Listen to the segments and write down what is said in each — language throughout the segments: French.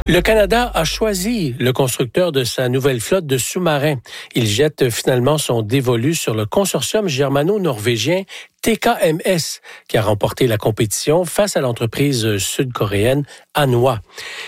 Le Canada a choisi le constructeur de sa nouvelle flotte de sous-marins. Il jette finalement son dévolu sur le consortium germano-norvégien TKMS, qui a remporté la compétition face à l'entreprise sud-coréenne Hanwha.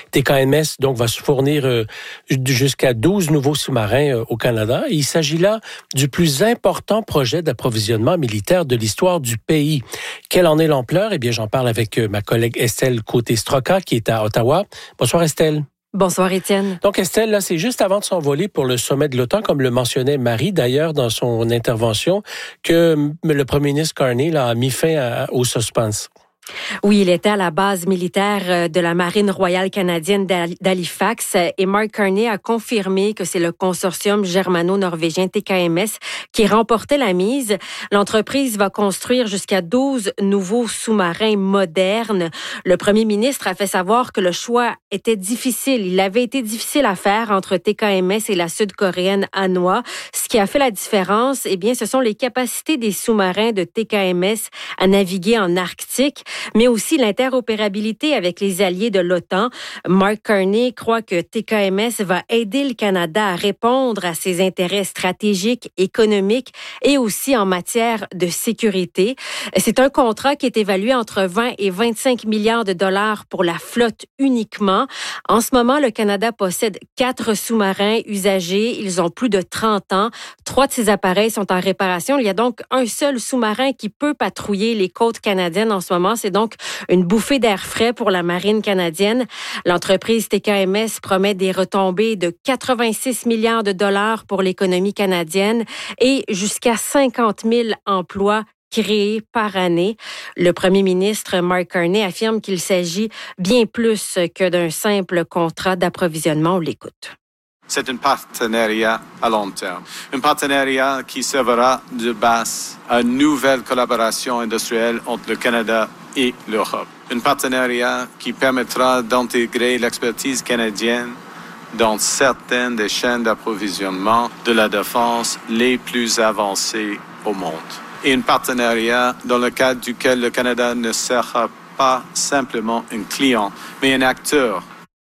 TKMS donc va se fournir jusqu'à 12 nouveaux sous-marins au Canada. Il s'agit là du plus important projet d'approvisionnement militaire de l'histoire du pays. Quelle en est l'ampleur? Eh bien, j'en parle avec ma collègue Estelle Côté-Strocca, qui est à Ottawa. Bonsoir Estelle. Bonsoir Étienne. Donc Estelle, là, c'est juste avant de s'envoler pour le sommet de l'OTAN, comme le mentionnait Marie d'ailleurs dans son intervention, que le premier ministre Carney là, a mis fin au suspense. Oui, il était à la base militaire de la Marine royale canadienne d'Halifax et Mark Carney a confirmé que c'est le consortium germano-norvégien TKMS qui remportait la mise. L'entreprise va construire jusqu'à 12 nouveaux sous-marins modernes. Le premier ministre a fait savoir que le choix était difficile. Il avait été difficile à faire entre TKMS et la sud-coréenne Hanwha. Ce qui a fait la différence, eh bien, ce sont les capacités des sous-marins de TKMS à naviguer en Arctique, mais aussi l'interopérabilité avec les alliés de l'OTAN. Mark Carney croit que TKMS va aider le Canada à répondre à ses intérêts stratégiques, économiques et aussi en matière de sécurité. C'est un contrat qui est évalué entre 20 et 25 milliards de dollars pour la flotte uniquement. En ce moment, le Canada possède 4 sous-marins usagés. Ils ont plus de 30 ans. 3 de ces appareils sont en réparation. Il y a donc un seul sous-marin qui peut patrouiller les côtes canadiennes en ce moment. C'est donc une bouffée d'air frais pour la marine canadienne. L'entreprise TKMS promet des retombées de 86 milliards de dollars pour l'économie canadienne et jusqu'à 50 000 emplois créés par année. Le premier ministre Mark Carney affirme qu'il s'agit bien plus que d'un simple contrat d'approvisionnement. On l'écoute. C'est un partenariat à long terme. Un partenariat qui servera de base à une nouvelle collaboration industrielle entre le Canada et l'Europe. Un partenariat qui permettra d'intégrer l'expertise canadienne dans certaines des chaînes d'approvisionnement de la défense les plus avancées au monde. Et un partenariat dans le cadre duquel le Canada ne sera pas simplement un client, mais un acteur.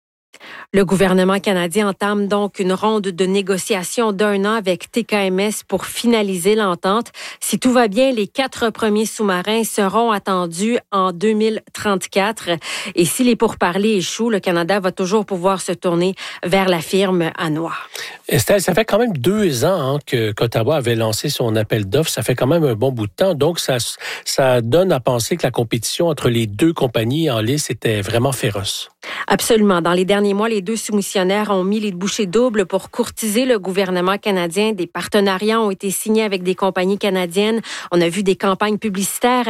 Le gouvernement canadien entame donc une ronde de négociations d'1 an avec TKMS pour finaliser l'entente. Si tout va bien, les 4 premiers sous-marins seront attendus en 2034. Et si les pourparlers échouent, le Canada va toujours pouvoir se tourner vers la firme Hanwha. Estelle, ça fait quand même 2 ans qu'Ottawa avait lancé son appel d'offres. Ça fait quand même un bon bout de temps. Donc, ça donne à penser que la compétition entre les 2 compagnies en lice était vraiment féroce. Absolument. Dans les derniers mois, les 2 soumissionnaires ont mis les bouchées doubles pour courtiser le gouvernement canadien. Des partenariats ont été signés avec des compagnies canadiennes. On a vu des campagnes publicitaires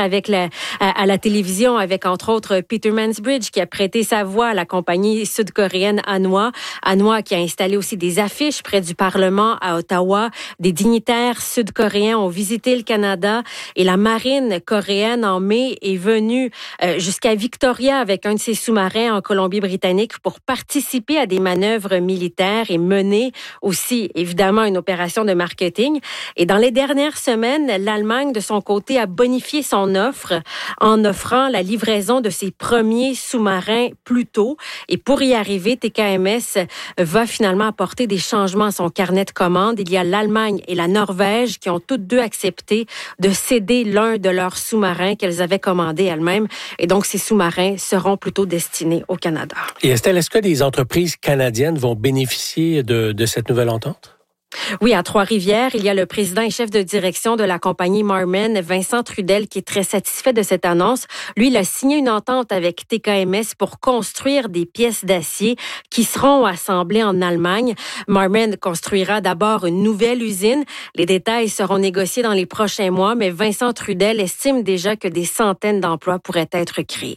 à la télévision avec, entre autres, Peter Mansbridge qui a prêté sa voix à la compagnie sud-coréenne Hanwha. Hanwha qui a installé aussi des affiches près du Parlement à Ottawa. Des dignitaires sud-coréens ont visité le Canada et la marine coréenne en mai est venue jusqu'à Victoria avec un de ses sous-marins en Colombie-Britannique pour participer à des manœuvres militaires et mener aussi, évidemment, une opération de marketing. Et dans les dernières semaines, l'Allemagne, de son côté, a bonifié son offre en offrant la livraison de ses premiers sous-marins plus tôt. Et pour y arriver, TKMS va finalement apporter des changements à son carnet de commandes. Il y a l'Allemagne et la Norvège qui ont toutes 2 accepté de céder l'un de leurs sous-marins qu'elles avaient commandés elles-mêmes. Et donc, ces sous-marins seront plutôt destinés au Canada. Et Estelle, est-ce que des entreprises canadiennes vont bénéficier de cette nouvelle entente? Oui, à Trois-Rivières, il y a le président et chef de direction de la compagnie Marmen, Vincent Trudel, qui est très satisfait de cette annonce. Lui, il a signé une entente avec TKMS pour construire des pièces d'acier qui seront assemblées en Allemagne. Marmen construira d'abord une nouvelle usine. Les détails seront négociés dans les prochains mois, mais Vincent Trudel estime déjà que des centaines d'emplois pourraient être créés.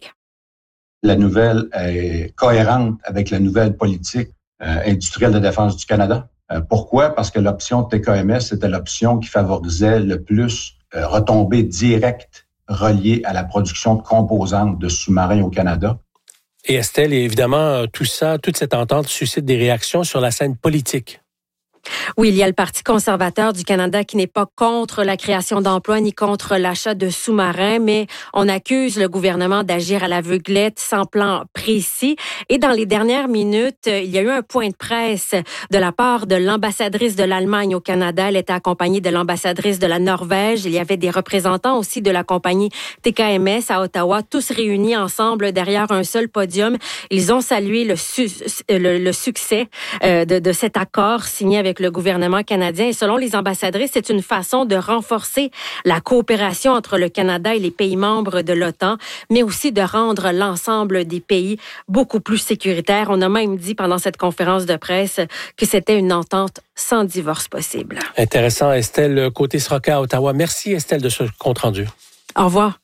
La nouvelle est cohérente avec la nouvelle politique industrielle de défense du Canada. Pourquoi? Parce que l'option TKMS, c'était l'option qui favorisait le plus retombées directes reliées à la production de composantes de sous-marins au Canada. Et Estelle, évidemment, toute cette entente suscite des réactions sur la scène politique. Oui, il y a le Parti conservateur du Canada qui n'est pas contre la création d'emplois ni contre l'achat de sous-marins, mais on accuse le gouvernement d'agir à l'aveuglette sans plan précis. Et dans les dernières minutes, il y a eu un point de presse de la part de l'ambassadrice de l'Allemagne au Canada. Elle était accompagnée de l'ambassadrice de la Norvège. Il y avait des représentants aussi de la compagnie TKMS à Ottawa, tous réunis ensemble derrière un seul podium. Ils ont salué le succès de cet accord signé avec le gouvernement canadien. Et selon les ambassadrices, c'est une façon de renforcer la coopération entre le Canada et les pays membres de l'OTAN, mais aussi de rendre l'ensemble des pays beaucoup plus sécuritaires. On a même dit pendant cette conférence de presse que c'était une entente sans divorce possible. Intéressant, Estelle Côté-Sroca à Ottawa. Merci, Estelle, de ce compte-rendu. Au revoir.